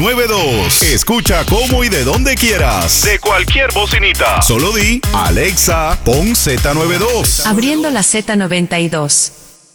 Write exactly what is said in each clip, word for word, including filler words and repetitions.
nueve dos. Escucha cómo y de donde quieras. De cualquier bocinita. Solo di, Alexa, pon Z noventa y dos. Abriendo la Z noventa y dos.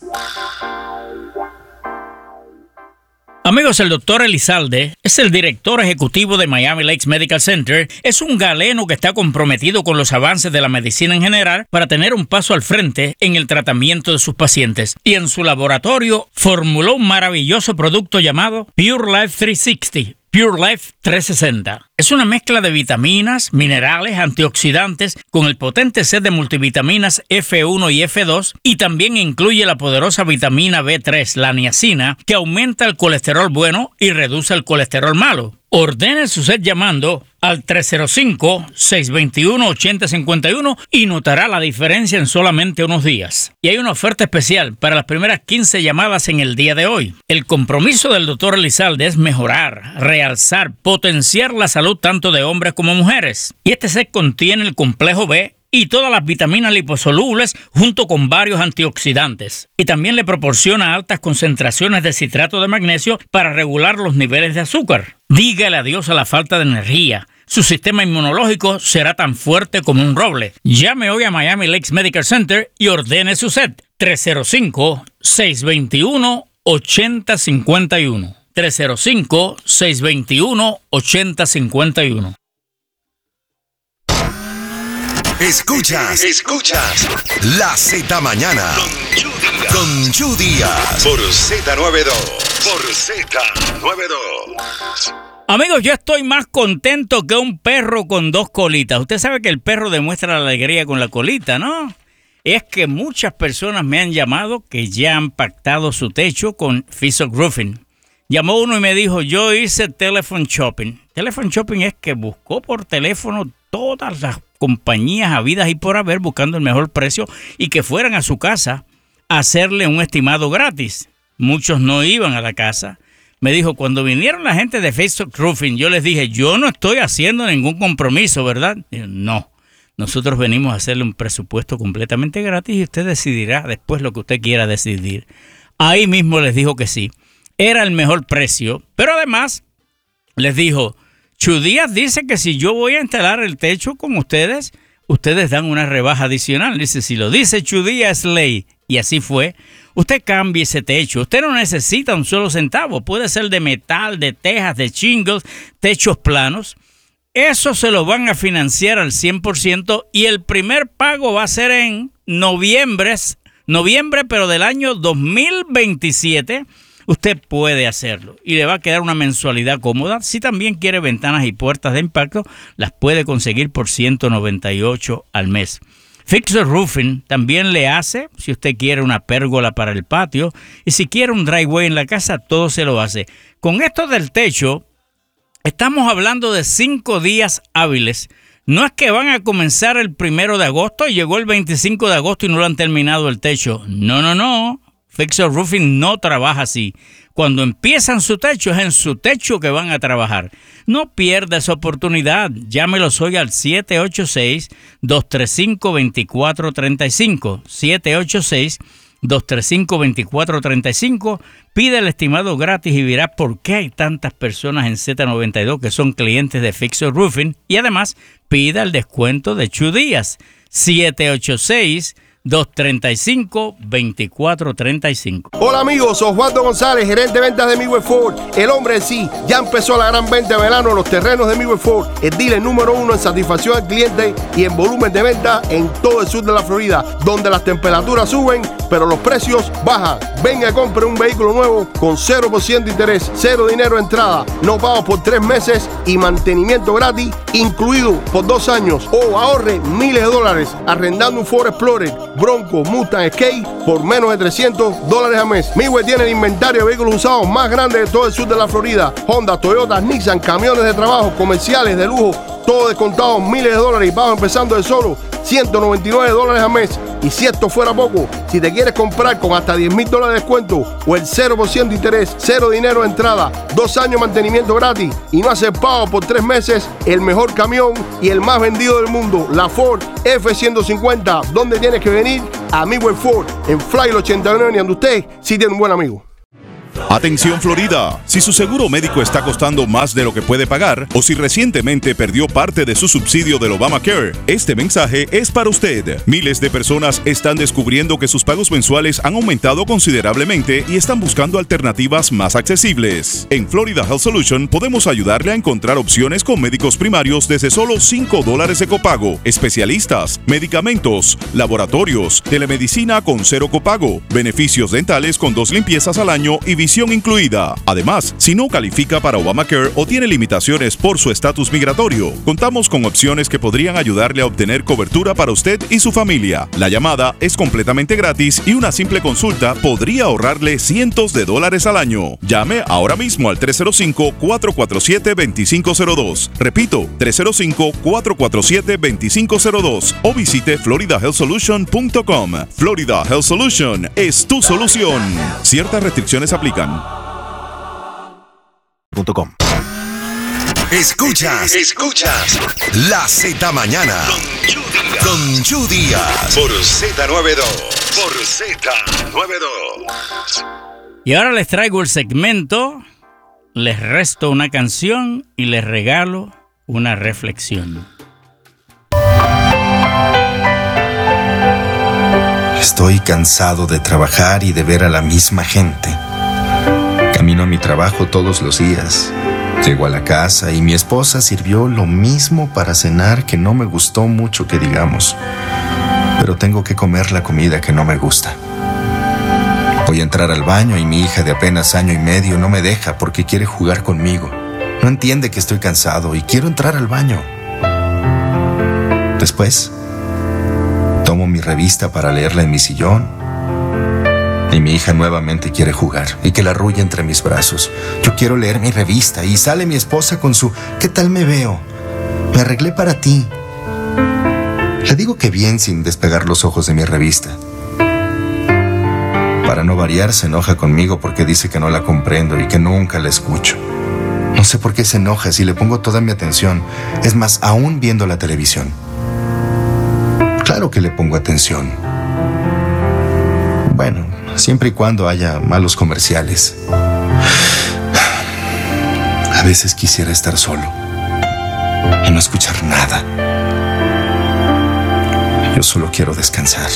Amigos, el doctor Elizalde es el director ejecutivo de Miami Lakes Medical Center. Es un galeno que está comprometido con los avances de la medicina en general para tener un paso al frente en el tratamiento de sus pacientes. Y en su laboratorio formuló un maravilloso producto llamado Pure Life trescientos sesenta. Pure Life trescientos sesenta. Es una mezcla de vitaminas, minerales, antioxidantes con el potente set de multivitaminas F uno y F dos y también incluye la poderosa vitamina B tres, la niacina, que aumenta el colesterol bueno y reduce el colesterol malo. Ordene su set llamando al tres cero cinco, seis dos uno, ocho cero cinco uno y notará la diferencia en solamente unos días. Y hay una oferta especial para las primeras quince llamadas en el día de hoy. El compromiso del doctor Elizalde es mejorar, realzar, potenciar la salud tanto de hombres como mujeres. Y este set contiene el complejo B y todas las vitaminas liposolubles junto con varios antioxidantes. Y también le proporciona altas concentraciones de citrato de magnesio para regular los niveles de azúcar. Dígale adiós a la falta de energía. Su sistema inmunológico será tan fuerte como un roble. Llame hoy a Miami Lakes Medical Center y ordene su set. tres cero cinco, seis dos uno, ocho cero cinco uno. tres cero cinco, seis dos uno, ocho cero cinco uno. Escuchas, escuchas La Z Mañana con Chu Díaz por Z noventa y dos, por Z noventa y dos. Amigos, yo estoy más contento que un perro con dos colitas. Usted sabe que el perro demuestra la alegría con la colita, ¿no? Es que muchas personas me han llamado que ya han pactado su techo con Fisok Roofing. Llamó uno y me dijo, yo hice telephone shopping. Telephone shopping es que buscó por teléfono todas las compañías habidas y por haber buscando el mejor precio y que fueran a su casa a hacerle un estimado gratis. Muchos no iban a la casa. Me dijo, cuando vinieron la gente de Facebook Roofing, yo les dije, yo no estoy haciendo ningún compromiso, ¿verdad? Y yo, no, nosotros venimos a hacerle un presupuesto completamente gratis y usted decidirá después lo que usted quiera decidir. Ahí mismo les dijo que sí. Era el mejor precio, pero además les dijo, Chu Díaz dice que si yo voy a instalar el techo con ustedes, ustedes dan una rebaja adicional. Dice, si lo dice Chu Díaz es ley. Y así fue. Usted cambie ese techo. Usted no necesita un solo centavo. Puede ser de metal, de tejas, de shingles, techos planos. Eso se lo van a financiar al cien por ciento y el primer pago va a ser en noviembre, noviembre pero del año dos mil veintisiete. Usted puede hacerlo y le va a quedar una mensualidad cómoda. Si también quiere ventanas y puertas de impacto, las puede conseguir por ciento noventa y ocho al mes. Fixer Roofing también le hace, si usted quiere una pérgola para el patio, y si quiere un driveway en la casa, todo se lo hace. Con esto del techo, estamos hablando de cinco días hábiles. No es que van a comenzar el primero de agosto y llegó el veinticinco de agosto y no lo han terminado el techo. No, no, no. Fixer Roofing no trabaja así. Cuando empiezan su techo, es en su techo que van a trabajar. No pierda esa oportunidad. Llámelos hoy al siete ocho seis, dos tres cinco, dos cuatro tres cinco. siete ocho seis, dos tres cinco, dos cuatro tres cinco. Pide el estimado gratis y verá por qué hay tantas personas en Z noventa y dos que son clientes de Fixer Roofing. Y además, pida el descuento de Chu Díaz. siete ocho seis, dos tres cinco, dos cuatro tres cinco. Hola amigos, Osvaldo González, gerente de ventas de Midway Ford. El hombre en sí, ya empezó la gran venta de verano en los terrenos de Midway Ford. El dealer número uno en satisfacción al cliente y en volumen de venta en todo el sur de la Florida, donde las temperaturas suben, pero los precios bajan. Venga y compre un vehículo nuevo con cero por ciento de interés, cero dinero de entrada, no pago por tres meses y mantenimiento gratis incluido por dos años. O ahorre miles de dólares arrendando un Ford Explorer, Bronco, Mustang, Escape por menos de trescientos dólares al mes. Midway tiene el inventario de vehículos usados más grande de todo el sur de la Florida. Honda, Toyota, Nissan, camiones de trabajo, comerciales, de lujo, todo descontado, miles de dólares y pago empezando de solo ciento noventa y nueve dólares al mes. Y si esto fuera poco, si te quieres comprar con hasta diez mil dólares de descuento o el cero por ciento de interés, cero dinero de entrada, dos años de mantenimiento gratis y no hacer pago por tres meses, el mejor camión y el más vendido del mundo, la Ford F ciento cincuenta. ¿Dónde tienes que venir? A Midway Ford, en Flyer ochenta y nueve, donde usted sí tiene un buen amigo. Atención Florida, si su seguro médico está costando más de lo que puede pagar o si recientemente perdió parte de su subsidio del Obamacare, este mensaje es para usted. Miles de personas están descubriendo que sus pagos mensuales han aumentado considerablemente y están buscando alternativas más accesibles. En Florida Health Solution podemos ayudarle a encontrar opciones con médicos primarios desde solo cinco dólares de copago, especialistas, medicamentos, laboratorios, telemedicina con cero copago, beneficios dentales con dos limpiezas al año y visión incluida. Además, si no califica para Obamacare o tiene limitaciones por su estatus migratorio, contamos con opciones que podrían ayudarle a obtener cobertura para usted y su familia. La llamada es completamente gratis y una simple consulta podría ahorrarle cientos de dólares al año. Llame ahora mismo al tres cero cinco, cuatro cuatro siete, dos cinco cero dos. Repito, tres cero cinco, cuatro cuatro siete, dos cinco cero dos o visite florida health solution punto com. Florida Health Solution es tu solución. Ciertas restricciones aplican. Escuchas, escuchas La Z Mañana con Yu Díaz por Z noventa y dos, por Z noventa y dos. Y ahora les traigo el segmento, les resto una canción y les regalo una reflexión. Estoy cansado de trabajar y de ver a la misma gente. Camino a mi trabajo todos los días. Llego a la casa y mi esposa sirvió lo mismo para cenar que no me gustó mucho que digamos. Pero tengo que comer la comida que no me gusta. Voy a entrar al baño y mi hija de apenas año y medio no me deja porque quiere jugar conmigo. No entiende que estoy cansado y quiero entrar al baño. Después, tomo mi revista para leerla en mi sillón. Y mi hija nuevamente quiere jugar y que la arrulle entre mis brazos. Yo quiero leer mi revista y sale mi esposa con su ¿qué tal me veo? Me arreglé para ti. Le digo que bien sin despegar los ojos de mi revista. Para no variar se enoja conmigo porque dice que no la comprendo y que nunca la escucho. No sé por qué se enoja si le pongo toda mi atención. Es más, aún viendo la televisión. Claro que le pongo atención. Bueno, siempre y cuando haya malos comerciales. A veces quisiera estar solo y no escuchar nada. Yo solo quiero descansar.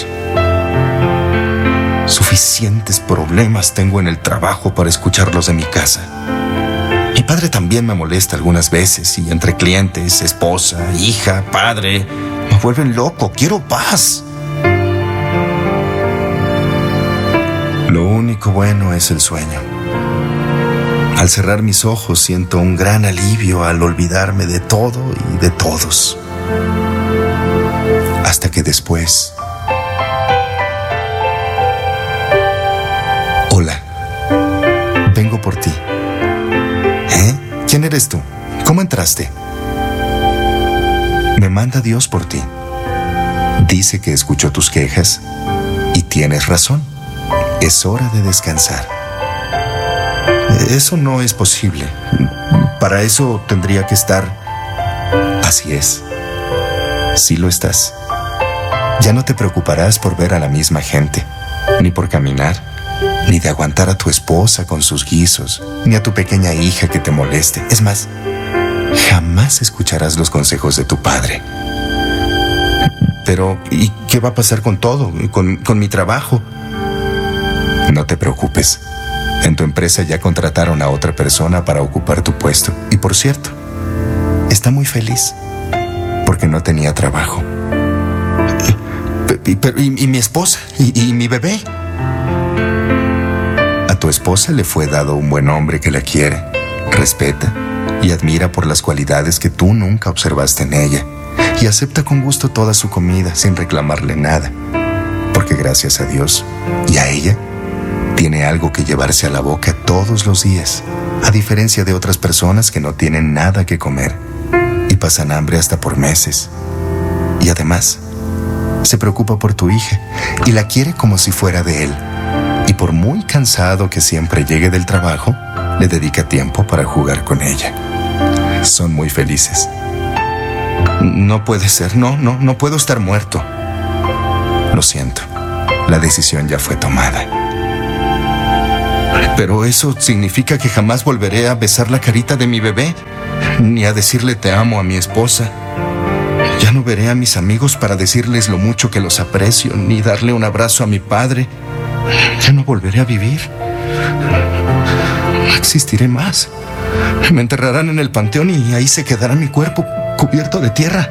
Suficientes problemas tengo en el trabajo para escucharlos de mi casa. Mi padre también me molesta algunas veces y entre clientes, esposa, hija, padre, me vuelven loco. Quiero paz. Lo único bueno es el sueño. Al cerrar mis ojos siento un gran alivio al olvidarme de todo y de todos. Hasta que después... Hola, vengo por ti. ¿Eh? ¿Quién eres tú? ¿Cómo entraste? Me manda Dios por ti. Dice que escuchó tus quejas y tienes razón. Es hora de descansar. Eso no es posible. Para eso tendría que estar... Así es. Sí lo estás. Ya no te preocuparás por ver a la misma gente, ni por caminar, ni de aguantar a tu esposa con sus guisos, ni a tu pequeña hija que te moleste. Es más, jamás escucharás los consejos de tu padre. Pero, ¿y qué va a pasar con todo? ¿Con, con mi trabajo? No te preocupes. En tu empresa ya contrataron a otra persona para ocupar tu puesto. Y por cierto, está muy feliz porque no tenía trabajo. ¿Y, y, y mi esposa? ¿Y, y mi bebé? A tu esposa le fue dado un buen hombre que la quiere, respeta y admira por las cualidades que tú nunca observaste en ella. Y acepta con gusto toda su comida sin reclamarle nada. Porque gracias a Dios y a ella, tiene algo que llevarse a la boca todos los días, a diferencia de otras personas que no tienen nada que comer y pasan hambre hasta por meses. Y además, se preocupa por tu hija y la quiere como si fuera de él. Y por muy cansado que siempre llegue del trabajo, le dedica tiempo para jugar con ella. Son muy felices. No puede ser, no, no, no puedo estar muerto. Lo siento, la decisión ya fue tomada. Pero eso significa que jamás volveré a besar la carita de mi bebé, ni a decirle te amo a mi esposa. Ya no veré a mis amigos para decirles lo mucho que los aprecio, ni darle un abrazo a mi padre. Ya no volveré a vivir. No existiré más. Me enterrarán en el panteón y ahí se quedará mi cuerpo cubierto de tierra.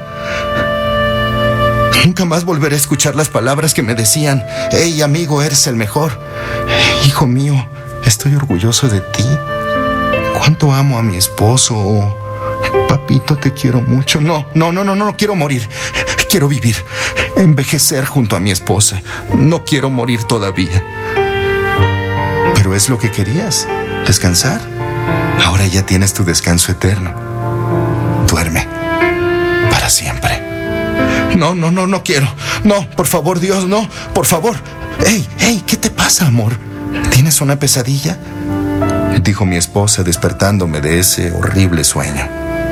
Nunca más volveré a escuchar las palabras que me decían: hey, amigo, eres el mejor. Hijo mío, estoy orgulloso de ti. Cuánto amo a mi esposo. O, papito, te quiero mucho. No, no, no, no, no quiero morir. Quiero vivir, envejecer junto a mi esposa. No quiero morir todavía. Pero es lo que querías, descansar. Ahora ya tienes tu descanso eterno. Duerme para siempre. No, no, no, no quiero. No, por favor, Dios, no, por favor. Hey, hey, ¿qué te pasa, amor? ¿Tienes una pesadilla?, dijo mi esposa, despertándome de ese horrible sueño.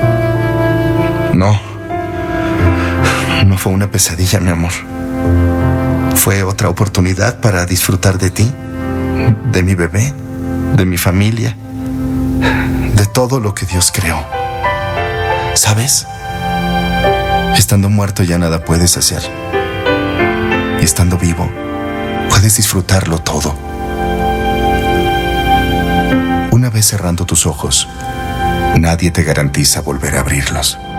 No, no fue una pesadilla, mi amor. Fue otra oportunidad para disfrutar de ti, de mi bebé, de mi familia, de todo lo que Dios creó. ¿Sabes? Estando muerto ya nada puedes hacer. Y estando vivo, puedes disfrutarlo todo. Una vez cerrando tus ojos, nadie te garantiza volver a abrirlos.